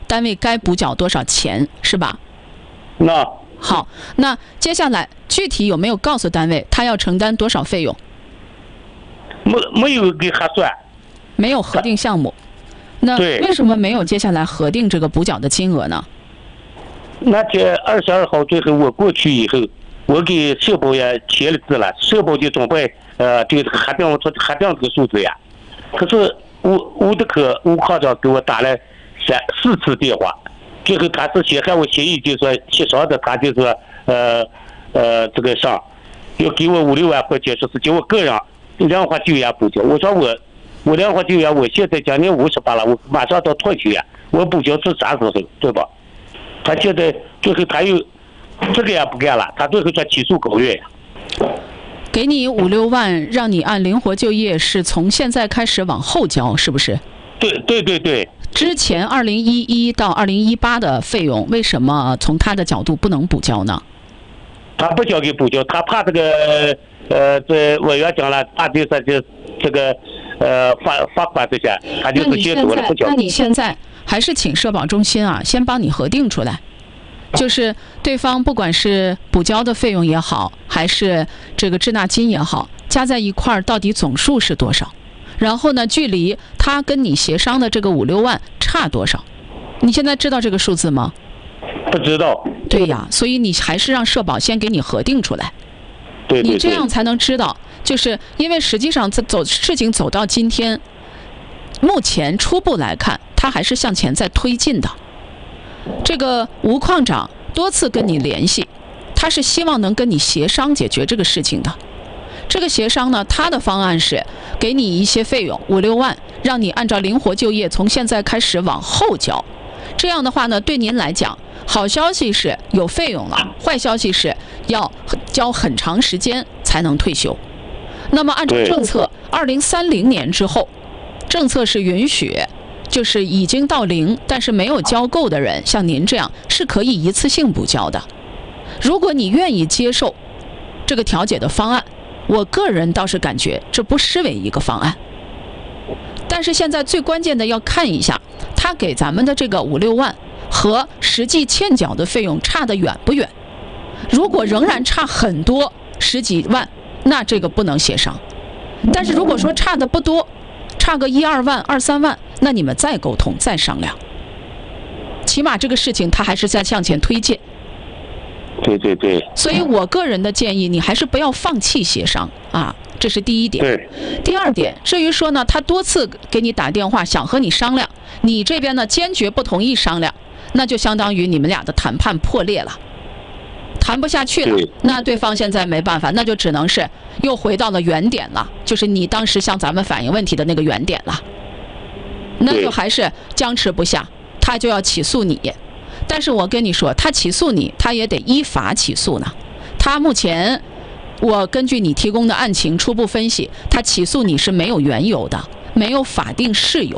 单位该补缴多少钱，是吧？ 那好，那接下来具体有没有告诉单位他要承担多少费用？ 没有给核算， 没有核定项目。那为什么没有接下来核定这个补缴的金额呢？ 那天22号最后我过去以后，我给社保也签了字了，社保就准备就是核定这个数字呀。可是吴科长给我打了4次电话，最后他是先和我协议，就说协商的，他就说这个上要给我5、6万块钱，说是给我个人2化就业补缴。我说我2化就业，我现在将近58了，我马上到退休呀，我补缴是啥时候，对吧？他现在最后他又这个也不干了，他最后说起诉高院呀。 给你5、6万，让你按灵活就业，是从现在开始往后交，是不是？ 对。 之前2011到2018的费用，为什么从他的角度不能补交呢？ 他不交给补交，他怕这个这委员讲了，他就是这个罚款这些，他就是先说了不交。 那你现在还是请社保中心啊，先帮你核定出来，就是对方不管是补交的费用也好，还是这个滞纳金也好，加在一块儿到底总数是多少？然后呢，距离他跟你协商的这个5、6万差多少？你现在知道这个数字吗？ 不知道。 对呀，所以你还是让社保先给你核定出来。 对。 你这样才能知道，就是因为实际上事情走到今天，目前初步来看，他还是向前在推进的。这个吴矿长多次跟你联系，他是希望能跟你协商解决这个事情的。这个协商呢，他的方案是给你一些费用5、6万，让你按照灵活就业从现在开始往后交。这样的话呢，对您来讲，好消息是有费用了，坏消息是要交很长时间才能退休。那么按照政策，2030年之后，政策是允许，就是已经到0但是没有交够的人，像您这样是可以一次性补交的。如果你愿意接受这个调解的方案，我个人倒是感觉这不失为一个方案。但是现在最关键的要看一下，他给咱们的这个5、6万和实际欠缴的费用差得远不远。如果仍然差很多，10几万，那这个不能协商。但是如果说差的不多，差个1、2万、2、3万，那你们再沟通再商量。起码这个事情他还是在向前推进。 对。 所以我个人的建议，你还是不要放弃协商啊，这是第一点。 对。 第二点，至于说呢，他多次给你打电话想和你商量，你这边呢坚决不同意商量，那就相当于你们俩的谈判破裂了，谈不下去了。那对方现在没办法，那就只能是又回到了原点了，就是你当时向咱们反映问题的那个原点了。那就还是僵持不下，他就要起诉你。但是我跟你说，他起诉你，他也得依法起诉呢。他目前，我根据你提供的案情初步分析，他起诉你是没有缘由的，没有法定事由。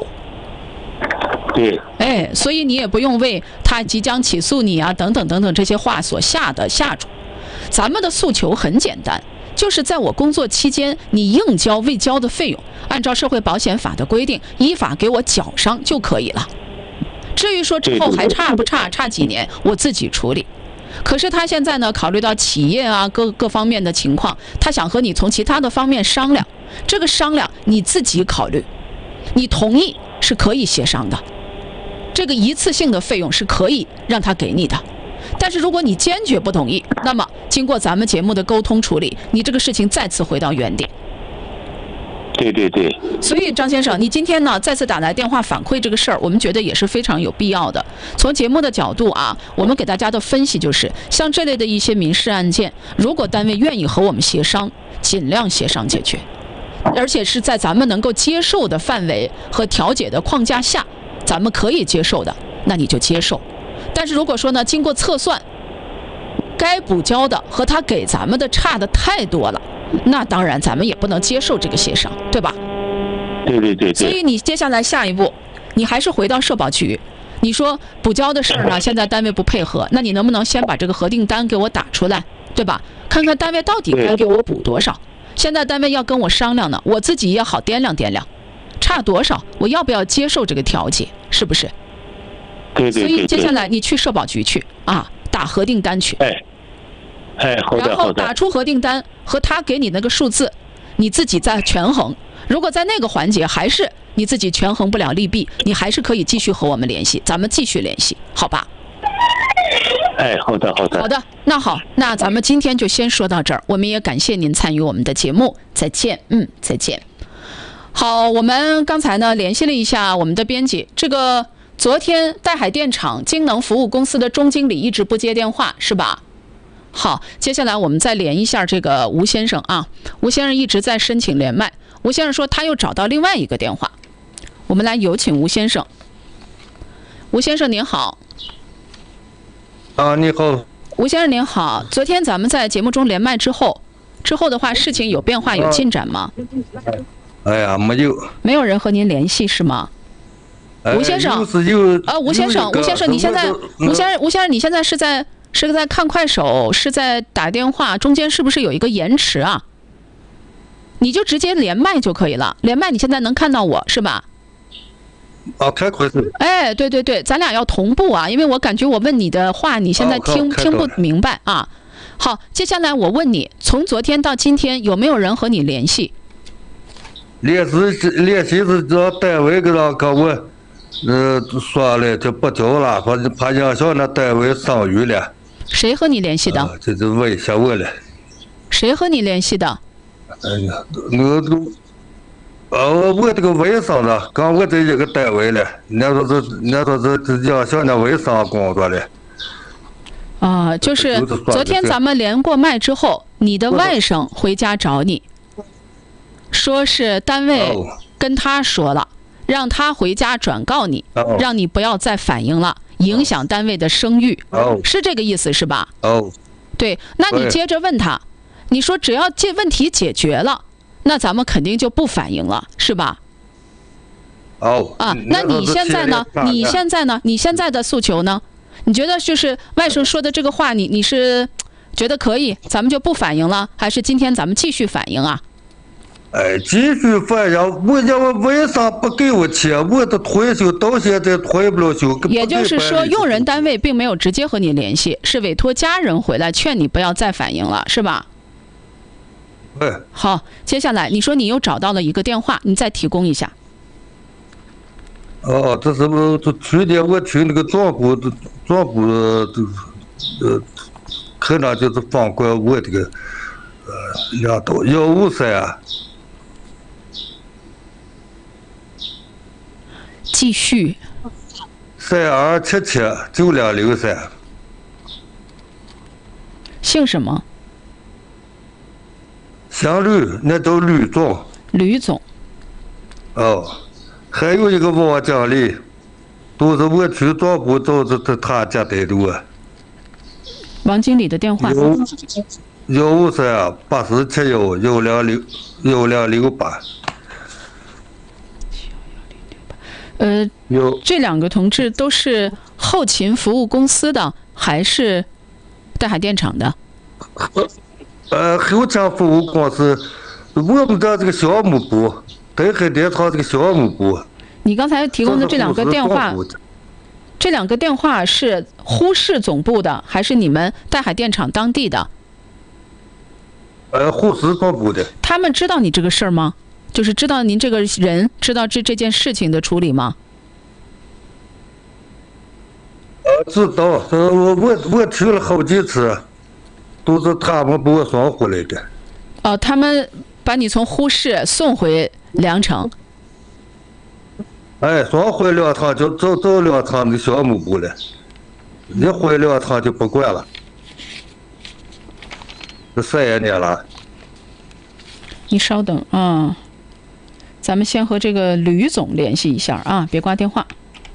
对。 所以你也不用为他即将起诉你啊等等等等这些话所吓住。咱们的诉求很简单，就是在我工作期间，你应交未交的费用，按照社会保险法的规定，依法给我缴上就可以了。至于说之后还差不差，差几年，我自己处理。可是他现在呢，考虑到企业啊各方面的情况，他想和你从其他的方面商量。这个商量你自己考虑，你同意是可以协商的。这个一次性的费用是可以让他给你的，但是如果你坚决不同意，那么经过咱们节目的沟通处理，你这个事情再次回到原点。 对。 所以张先生，你今天呢再次打来电话反馈这个事儿，我们觉得也是非常有必要的。从节目的角度啊，我们给大家的分析就是，像这类的一些民事案件，如果单位愿意和我们协商，尽量协商解决，而且是在咱们能够接受的范围和调解的框架下，咱们可以接受的，那你就接受。但是如果说呢，经过测算，该补交的和他给咱们的差的太多了，那当然咱们也不能接受这个协商，对吧？ 对。 所以你接下来下一步，你还是回到社保局，你说补交的事儿呢，现在单位不配合，那你能不能先把这个核定单给我打出来，对吧？看看单位到底该给我补多少。现在单位要跟我商量呢，我自己也好掂量掂量，差多少，我要不要接受这个调解，是不是？ 对。 所以接下来你去社保局去啊，打核定单去。 好的。 然后打出核定单和他给你那个数字，你自己再权衡。如果在那个环节还是你自己权衡不了利弊，你还是可以继续和我们联系，咱们继续联系，好吧？ 好的。 好的，那好，那咱们今天就先说到这儿。我们也感谢您参与我们的节目，再见。再见。好，我们刚才呢联系了一下我们的编辑，这个昨天岱海电厂京能服务公司的钟经理一直不接电话，是吧？好，接下来我们再连一下这个吴先生啊，吴先生一直在申请连麦，吴先生说他又找到另外一个电话，我们来有请吴先生。吴先生您好。 你好。 吴先生您好，昨天咱们在节目中连麦之后的话，事情有变化有进展吗？ 哎呀，没有人和您联系是吗？吴先生，吴先生，你现在，吴先生，你现在是在看快手，是在打电话，中间是不是有一个延迟啊？你就直接连麦就可以了，连麦你现在能看到我是吧？ 开快手。 对，咱俩要同步啊，因为我感觉我问你的话，你现在听不明白啊。好，接下来我问你，从昨天到今天有没有人和你联系？ 联系是这单位跟我说了，就不交了，怕影响那单位声誉了。 谁和你联系的？ 这就问一下我了。 谁和你联系的？ 我这个卫生的，刚我在一个单位了，人家说是影响那卫生工作了。 就是昨天咱们连过麦之后，你的外甥回家找你，说是单位跟他说了，让他回家转告你，让你不要再反映了，影响单位的声誉，是这个意思是吧？对，那你接着问他，你说只要这问题解决了，那咱们肯定就不反映了，是吧？那你现在呢？你现在的诉求呢？你觉得就是外甥说的这个话，你是觉得可以，咱们就不反映了，还是今天咱们继续反映啊？ 继续反映，我为啥不给我钱？我的退休到现在退不了休。 也就是说，用人单位并没有直接和你联系，是委托家人回来劝你不要再反映了，是吧？好，接下来你说你又找到了一个电话，你再提供一下。 这是不？去年我去那个庄部可能就是放过我这个153。 继续。 32779063。 姓什么？ 姓吕，那叫吕总。 吕总。 还有一个王经理，都是我去庄部都是他接待的我。 王经理的电话 15384711068。 这两个同志都是后勤服务公司的，还是岱海电厂的？ 后勤服务公司，我们的这个项目部，岱海电厂这个项目部。 你刚才提供的这两个电话，是呼市总部的，还是你们岱海电厂当地的？ 呼市总部的。 他们知道你这个事儿吗？就是知道您这个人，知道这件事情的处理吗？ 知道，我去了好几次，都是他们把我送回来的。 他们把你从呼市送回凉城。 送回2趟就走2趟那个项目部了，一回2趟就不管了。这3年了。 你稍等啊，咱们先和这个吕总联系一下啊，别挂电话。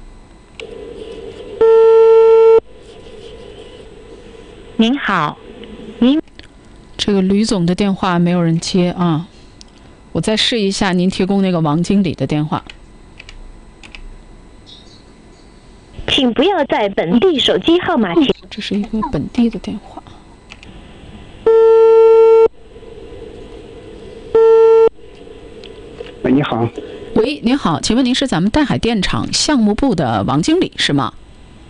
您好， 这个吕总的电话没有人接啊，我再试一下您提供那个王经理的电话。 请不要在本地手机号码前。 这是一个本地的电话。 喂，你好。 喂，您好，请问您是咱们岱海电厂项目部的王经理是吗？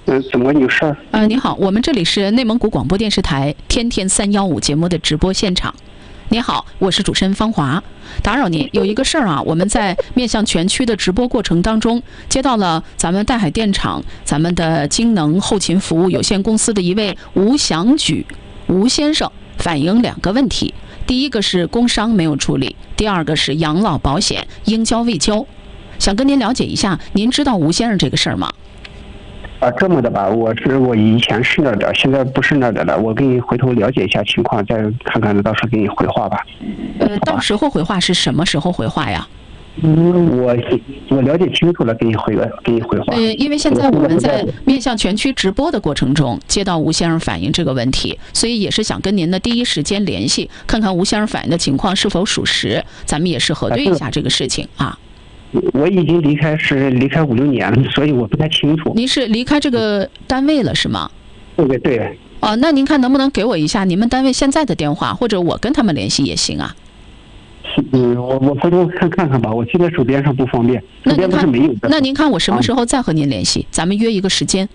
怎么有事儿？ 你好，我们这里是内蒙古广播电视台天天315节目的直播现场。你好，我是主持人方华，打扰您，有一个事儿啊，我们在面向全区的直播过程当中，接到了咱们岱海电厂咱们的京能后勤服务有限公司的一位吴祥举吴先生反映2个问题，第一个是工伤没有处理，第二个是养老保险应交未交，想跟您了解一下，您知道吴先生这个事儿吗？ 这么的吧，我以前是那儿的，现在不是那儿的了。我给你回头了解一下情况，再看看，到时候给你回话吧。 到时候回话是什么时候回话呀？ 我了解清楚了，给你回话。 因为现在我们在面向全区直播的过程中，接到吴先生反映这个问题，所以也是想跟您的第一时间联系，看看吴先生反映的情况是否属实，咱们也是核对一下这个事情啊。 我已经离开5、6年了，所以我不太清楚。 您是离开这个单位了是吗？ 对。 那您看能不能给我一下你们单位现在的电话，或者我跟他们联系也行啊？ 我回头看看吧，我现在手边上不方便，手边不是没有的。 那您看我什么时候再和您联系？咱们约一个时间。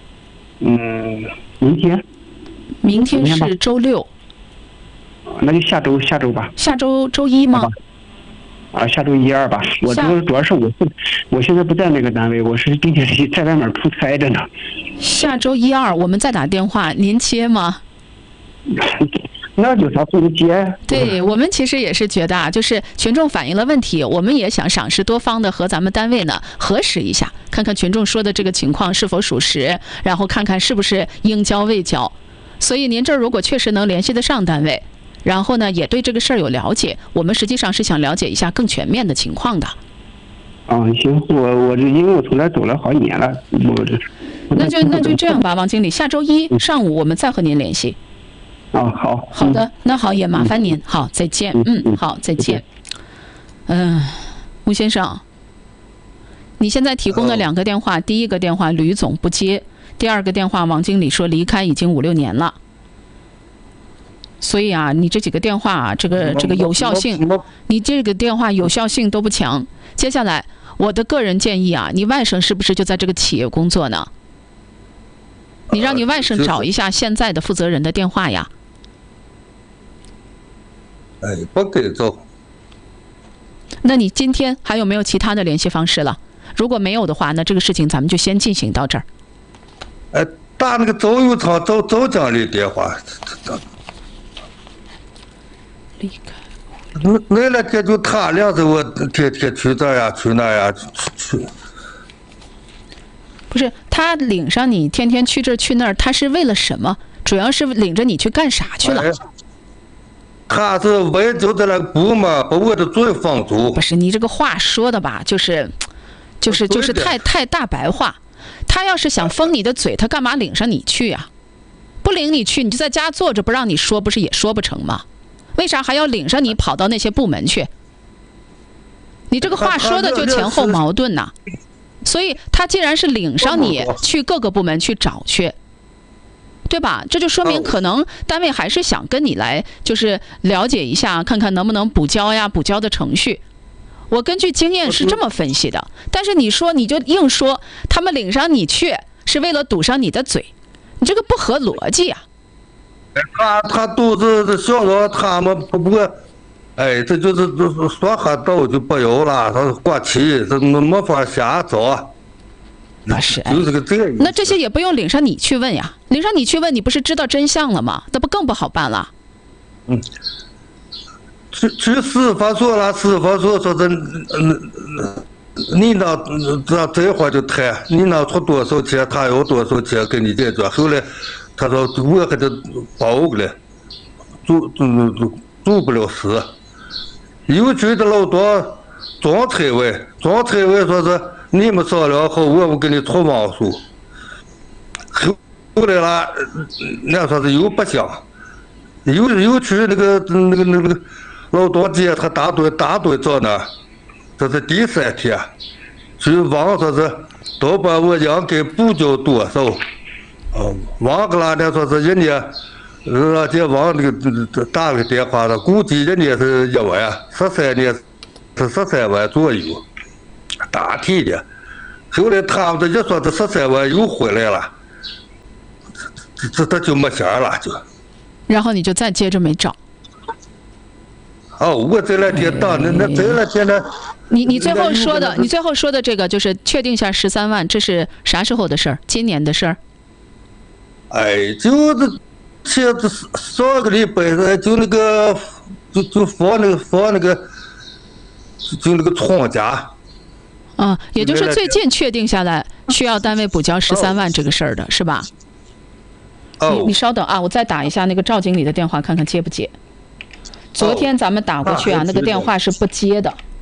明天。 明天是周6。 那就下周吧。 下周周一吗？ 下周1、2吧。我主要是我现在不在那个单位，并且是在外面出差着呢。 下周1、2我们再打电话，您接吗？ 那有啥不能接？ 对，我们其实也是觉得啊，就是群众反映了问题，我们也想赏识多方的和咱们单位呢核实一下，看看群众说的这个情况是否属实，然后看看是不是应交未交。所以您这儿如果确实能联系得上单位，然后呢，也对这个事儿有了解，我们实际上是想了解一下更全面的情况的。 行，我因为我从这走了好几年了， 那就这样吧，王经理，下周1上午我们再和您联系。 好的，那好，也麻烦您，好，再见。好，再见。吴先生，你现在提供的2个电话，第一个电话吕总不接，第2个电话王经理说离开已经5、6年了。所以啊，你这几个电话啊，这个有效性，你这个电话有效性都不强。接下来，我的个人建议啊，你外甥是不是就在这个企业工作呢？你让你外甥找一下现在的负责人的电话呀。 不给找。 那你今天还有没有其他的联系方式了？如果没有的话，那这个事情咱们就先进行到这儿。 打那个周有昌周经理电话。 离开。 那天就他俩着我天天去这呀去那呀去。 不是他领上你天天去这去那儿，他是为了什么？主要是领着你去干啥去了？ 他是为就在那部嘛，把我的嘴封住。 不是你这个话说的吧？就是太大白话。他要是想封你的嘴，他干嘛领上你去呀？不领你去，你就在家坐着不让你说，不是也说不成吗？为啥还要领上你跑到那些部门去？你这个话说的就前后矛盾呐。所以他既然是领上你去各个部门去找去，对吧？这就说明可能单位还是想跟你来，就是了解一下，看看能不能补交呀，补交的程序。我根据经验是这么分析的，但是你就硬说他们领上你去是为了堵上你的嘴，你这个不合逻辑呀。 他都是想着他们不过，这就是说哈到就不有了，他过期，这没法瞎找。 不是， 就是个这样。 那这些也不用领上你去问呀，领上你去问，你不是知道真相了吗？那不更不好办了？ 去司法所了，司法所说这，你那这会儿就谈，你那出多少钱，他有多少钱给你解决。后来他说我给他报了，做不了事。邮局的老多庄财委说是你们商量好，我不给你出网书。后来了，那说是又不行，又去那个老多街，他大队找呢，这是第3天，去问说是都把我应该补交多少，问个了，那说是人家。这往那个打个电话了，估计人家是1万，13年是13万左右，大体的。后来他们这一说这13万又回来了， 这就没弦了就。 然后你就再接着没找。 哦，我这两天当那这两天呢？ 你最后说的这个就是确定下13万，这是啥时候的事儿？今年的事儿？ 哎，就是上个礼拜就那个就放那个就那个厂家。 也就是最近确定下来需要单位补交13万这个事儿的是吧？你稍等啊，我再打一下那个赵经理的电话，看看接不接。昨天咱们打过去啊，那个电话是不接的。